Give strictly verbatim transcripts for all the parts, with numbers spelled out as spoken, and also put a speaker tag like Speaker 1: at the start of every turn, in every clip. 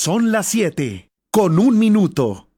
Speaker 1: Son las siete, con un minuto.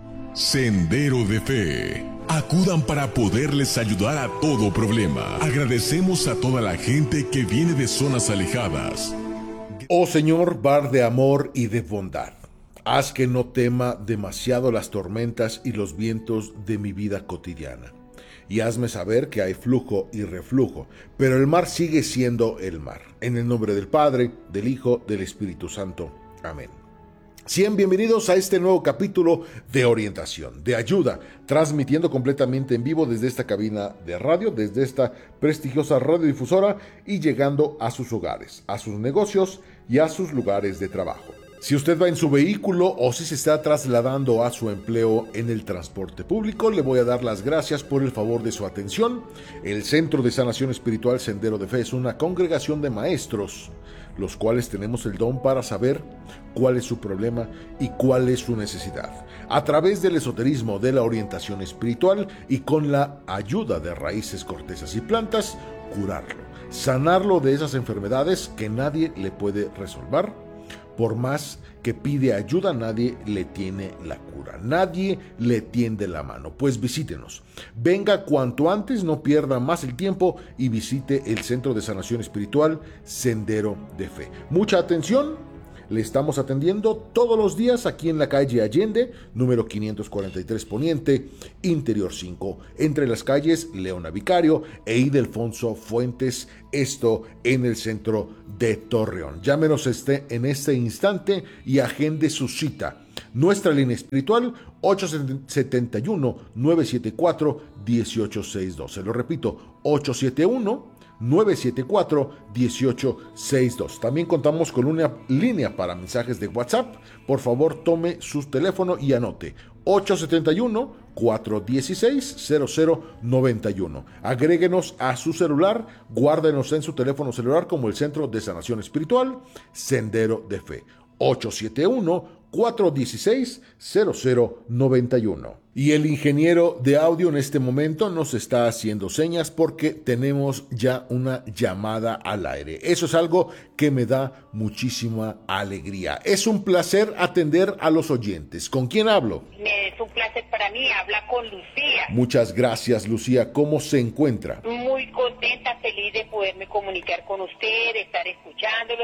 Speaker 2: Sendero de Fe. Acudan para poderles ayudar a todo problema. Agradecemos a toda la gente que viene de zonas alejadas.
Speaker 3: Oh Señor, bar de amor y de bondad, haz que no tema demasiado las tormentas y los vientos de mi vida cotidiana. Y hazme saber que hay flujo y reflujo, pero el mar sigue siendo el mar. En el nombre del Padre, del Hijo, del Espíritu Santo. Amén. Sean bienvenidos a este nuevo capítulo de orientación, de ayuda, transmitiendo completamente en vivo desde esta cabina de radio, desde esta prestigiosa radiodifusora y llegando a sus hogares, a sus negocios y a sus lugares de trabajo. Si usted va en su vehículo o si se está trasladando a su empleo en el transporte público, le voy a dar las gracias por el favor de su atención. El Centro de Sanación Espiritual Sendero de Fe es una congregación de maestros, los cuales tenemos el don para saber cuál es su problema y cuál es su necesidad. A través del esoterismo, de la orientación espiritual y con la ayuda de raíces, cortezas y plantas, curarlo, sanarlo de esas enfermedades que nadie le puede resolver. Por más que pide ayuda, nadie le tiene la cura, nadie le tiende la mano. Pues visítenos. Venga cuanto antes, no pierda más el tiempo y visite el Centro de Sanación Espiritual Sendero de Fe. Mucha atención. Le estamos atendiendo todos los días aquí en la calle Allende, número quinientos cuarenta y tres Poniente, Interior cinco, entre las calles Leona Vicario e Ildefonso Fuentes, esto en el centro de Torreón. Llámenos este, en este instante y agende su cita. Nuestra línea espiritual ocho siete uno, nueve siete cuatro, uno ocho seis dos. Se lo repito, ocho siete uno, nueve siete cuatro, uno ocho seis dos. También contamos con una línea para mensajes de WhatsApp. Por favor, tome su teléfono y anote ocho siete uno, cuatro uno seis, cero cero nueve uno. Agréguenos a su celular, guárdenos en su teléfono celular como el Centro de Sanación Espiritual Sendero de Fe. ocho siete uno, cuatro uno seis, cero cero nueve uno. Y el ingeniero de audio en este momento nos está haciendo señas porque tenemos ya una llamada al aire. Eso es algo que me da muchísima alegría. Es un placer atender a los oyentes. ¿Con quién hablo?
Speaker 4: Es un placer para mí, habla con Lucía.
Speaker 3: Muchas gracias, Lucía. ¿Cómo se encuentra?
Speaker 4: Muy contenta, feliz de poderme comunicar con usted, de estar escuchándolo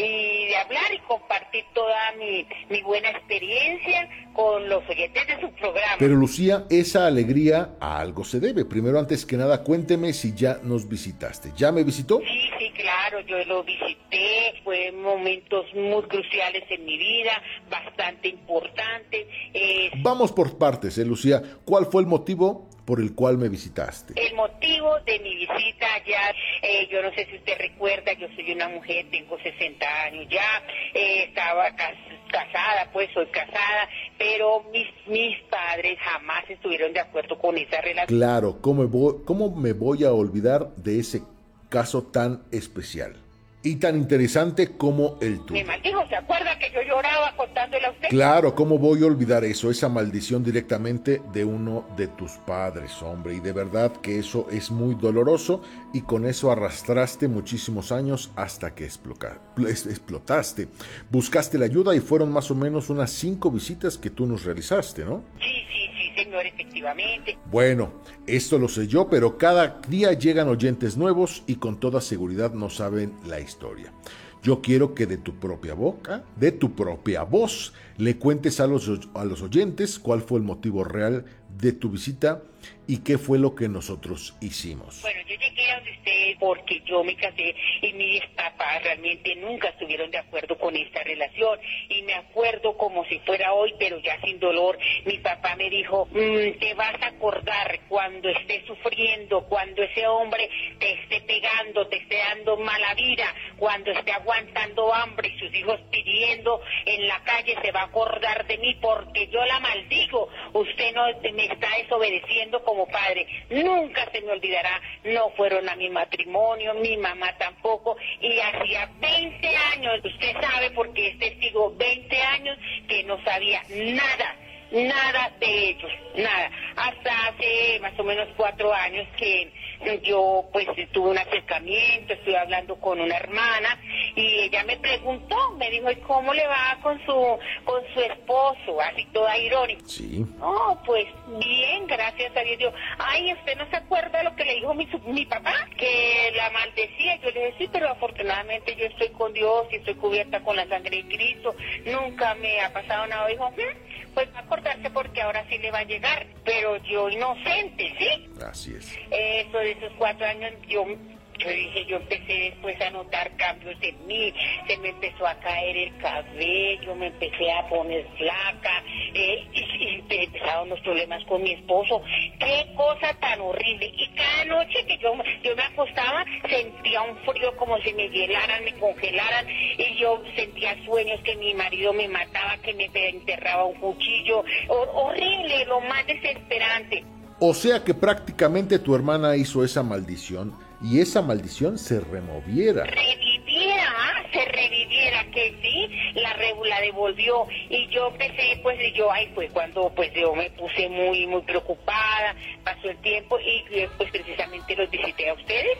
Speaker 4: y de hablar y compartir toda mi, mi buena experiencia con los oyentes de su programa.
Speaker 3: Pero Lucía, esa alegría a algo se debe. Primero, antes que nada, cuénteme si ya nos visitaste. ¿Ya me visitó?
Speaker 4: Sí, sí, claro, yo lo visité. Fue momentos muy cruciales en mi vida, bastante importantes. Eh...
Speaker 3: Vamos por partes, ¿eh, Lucía? ¿Cuál fue el motivo por el cual me visitaste?
Speaker 4: El motivo de mi visita ya, eh, yo no sé si usted recuerda, yo soy una mujer, tengo sesenta años ya, eh, estaba cas casada, pues soy casada, pero mis, mis padres jamás estuvieron de acuerdo con esa relación.
Speaker 3: Claro, ¿cómo, voy, ¿cómo me voy a olvidar de ese caso tan especial y tan interesante como el tuyo?
Speaker 4: Me maldijo, ¿se acuerda que yo lloraba contándole a usted?
Speaker 3: Claro, ¿cómo voy a olvidar eso? Esa maldición directamente de uno de tus padres, hombre. Y de verdad que eso es muy doloroso y con eso arrastraste muchísimos años hasta que explotaste. Buscaste la ayuda y fueron más o menos unas cinco visitas que tú nos realizaste, ¿no?
Speaker 4: Sí, sí, sí, señor, efectivamente.
Speaker 3: Bueno, esto lo sé yo, pero cada día llegan oyentes nuevos y con toda seguridad no saben la historia. Yo quiero que de tu propia boca, de tu propia voz, le cuentes a los, a los oyentes cuál fue el motivo real de tu visita y qué fue lo que nosotros hicimos.
Speaker 4: Bueno, yo llegué a donde usted porque yo me casé y mis papás realmente nunca estuvieron de acuerdo con esta relación y me acuerdo como si fuera hoy, pero ya sin dolor. Mi papá me dijo, mmm, te vas a acordar cuando estés sufriendo, cuando ese hombre te esté pegando, te esté dando mala vida, cuando esté aguantando hambre y sus hijos pidiendo en la calle, se va a acordar de mí porque yo la maldigo. Usted no me está desobedeciendo como padre. Nunca se me olvidará, no fueron a mi matrimonio, mi mamá tampoco, y hacía veinte años, usted sabe porque es testigo, veinte años que no sabía nada, nada de ellos, nada. Hasta hace más o menos cuatro años que yo pues tuve un acercamiento, estuve hablando con una hermana y ella me preguntó, me dijo, ¿y cómo le va con su con su esposo? Así toda irónica.
Speaker 3: Sí.
Speaker 4: Oh, pues bien, gracias a Dios. Yo, ay, ¿usted no se acuerda lo que le dijo mi, su- mi papá? Que la maldecía. Yo le dije, sí, pero afortunadamente yo estoy con Dios y estoy cubierta con la sangre de Cristo. Nunca me ha pasado nada. Dijo, "Hmm, pues va a acordarse porque ahora sí le va a llegar". Pero yo inocente, ¿sí?
Speaker 3: Así es.
Speaker 4: Eso de esos cuatro años, yo, yo dije, yo empecé después a notar cambios en mí, se me empezó a caer el cabello, me empecé a poner flaca, eh, y, y empezaron los problemas con mi esposo. Qué cosa tan horrible. Y cada noche que yo, yo me acostaba, sentía un frío como si me hielaran, me congelaran, y yo sentía sueños que mi marido me mataba, que me enterraba un cuchillo. Hor- horrible, lo más desesperante.
Speaker 3: O sea que prácticamente tu hermana hizo esa maldición y esa maldición se removiera.
Speaker 4: Reviviera, ¿ah? Se reviviera, que sí, la, re- la devolvió. Y yo empecé, pues, y yo, ay, pues, cuando, pues, yo me puse muy, muy preocupada, pasó el tiempo y, eh, pues, precisamente los visité a ustedes.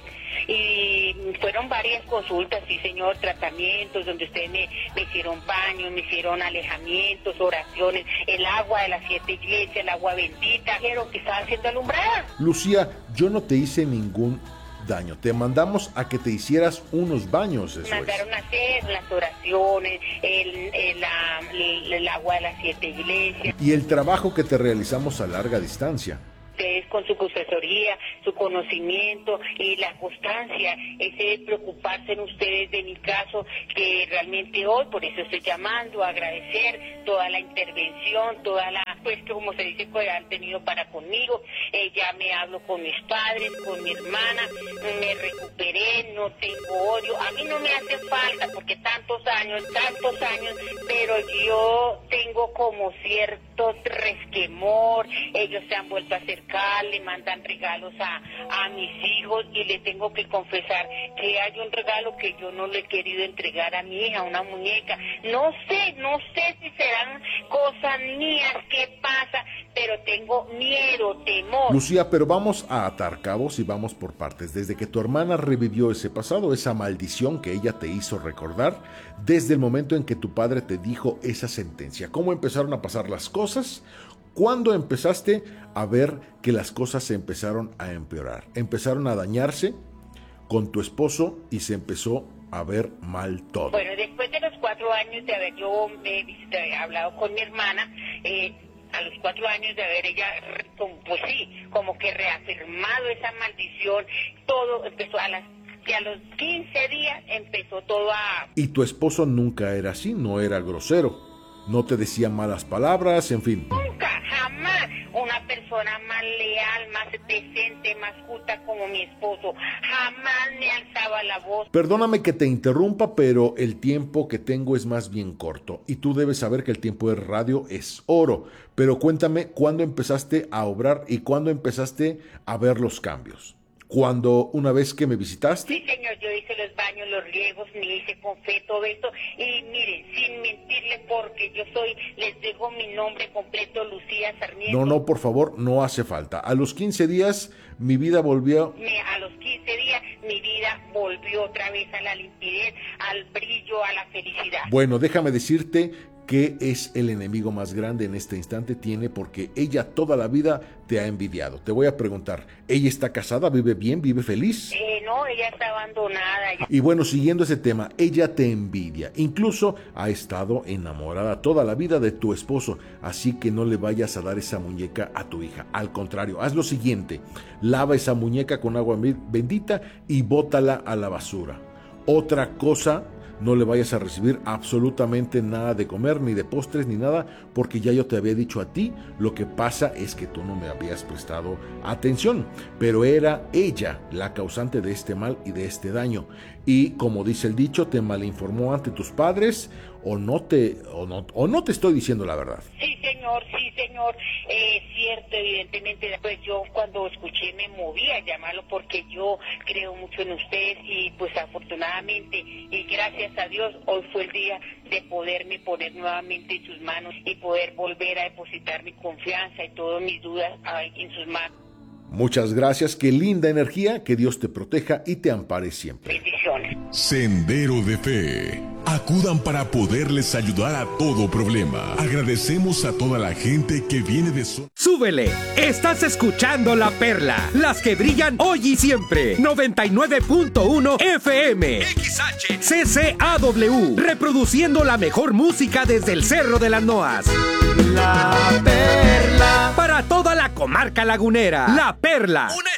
Speaker 4: Y fueron varias consultas, sí señor, tratamientos, donde ustedes me, me hicieron baños, me hicieron alejamientos, oraciones, el agua de las siete iglesias, el agua bendita, dijeron que estaba siendo alumbrada.
Speaker 3: Lucía, yo no te hice ningún daño. Te mandamos a que te hicieras unos baños, eso
Speaker 4: Mandaron
Speaker 3: es.
Speaker 4: a hacer las oraciones, el, el, la- el- el agua de las siete iglesias.
Speaker 3: Y el trabajo que te realizamos a larga distancia.
Speaker 4: Ustedes con su asesoría, su conocimiento y la constancia, ese preocuparse en ustedes de mi caso, que realmente hoy, por eso estoy llamando a agradecer toda la intervención, toda la, pues como se dice, que han tenido para conmigo. Eh, ya me hablo con mis padres, con mi hermana, me recuperé, no tengo odio. A mí no me hace falta porque tantos años, tantos años, pero yo tengo como cierto resquemor. Ellos se han vuelto a acercar, le mandan regalos a, a mis hijos y le tengo que confesar que hay un regalo que yo no le he querido entregar a mi hija, una muñeca. No sé, no sé si serán cosas mías, qué pasa, pero tengo miedo, temor.
Speaker 3: Lucía, pero vamos a atar cabos y vamos por partes. Desde que tu hermana revivió ese pasado, esa maldición que ella te hizo recordar, desde el momento en que tu padre te dijo esa sentencia, ¿cómo empezaron a pasar las cosas? ¿Cuándo empezaste a ver que las cosas se empezaron a empeorar? Empezaron a dañarse con tu esposo y se empezó a ver mal todo.
Speaker 4: Bueno, después de los cuatro años de haber yo me, de, hablado con mi hermana, eh, a los cuatro años de haber ella, pues sí, como que reafirmado esa maldición, todo empezó a las... que a los quince días empezó todo a...
Speaker 3: Y tu esposo nunca era así, no era grosero, no te decía malas palabras, en fin.
Speaker 4: Nunca, jamás, una persona más leal, más decente, más justa como mi esposo, jamás me alzaba la voz.
Speaker 3: Perdóname que te interrumpa, pero el tiempo que tengo es más bien corto. Y tú debes saber que el tiempo de radio es oro. Pero cuéntame, ¿cuándo empezaste a obrar y cuándo empezaste a ver los cambios? ¿Cuándo, una vez que me visitaste?
Speaker 4: Sí, señor, yo hice los baños, los riegos, me hice con fe, todo esto. Y miren, sin mentirle, porque yo soy, les dejo mi nombre completo, Lucía Sarmiento.
Speaker 3: No, no, por favor, no hace falta. A los quince días, mi vida volvió...
Speaker 4: Me, a los quince días, mi vida volvió otra vez a la limpidez, al brillo, a la felicidad.
Speaker 3: Bueno, déjame decirte que es el enemigo más grande en este instante tiene porque ella toda la vida te ha envidiado. Te voy a preguntar, ¿ella está casada, vive bien, vive feliz?
Speaker 4: Eh, no, ella está abandonada. Ella...
Speaker 3: Y bueno, siguiendo ese tema, ella te envidia. Incluso ha estado enamorada toda la vida de tu esposo. Así que no le vayas a dar esa muñeca a tu hija. Al contrario, haz lo siguiente. Lava esa muñeca con agua bendita y bótala a la basura. Otra cosa... No le vayas a recibir absolutamente nada de comer, ni de postres, ni nada, porque ya yo te había dicho a ti, lo que pasa es que tú no me habías prestado atención, pero era ella la causante de este mal y de este daño. Y como dice el dicho, te malinformó ante tus padres, o no te, o no, o no te estoy diciendo la verdad.
Speaker 4: Sí, señor, sí, señor, es eh, cierto, evidentemente, pues yo cuando escuché me moví a llamarlo porque yo creo mucho en ustedes y pues afortunadamente y gracias a Dios hoy fue el día de poderme poner nuevamente en sus manos y poder volver a depositar mi confianza y todas mis dudas ay, en sus manos.
Speaker 3: Muchas gracias, qué linda energía, que Dios te proteja y te ampare siempre.
Speaker 4: Bendiciones.
Speaker 2: Sendero de Fe. Acudan para poderles ayudar a todo problema. Agradecemos a toda la gente que viene de zona.
Speaker 5: ¡Súbele! Estás escuchando La Perla, las que brillan hoy y siempre. noventa y nueve punto uno F M. X H C C A W. Reproduciendo la mejor música desde el Cerro de las Noas. La Perla. Para toda la comarca lagunera. La Perla. Una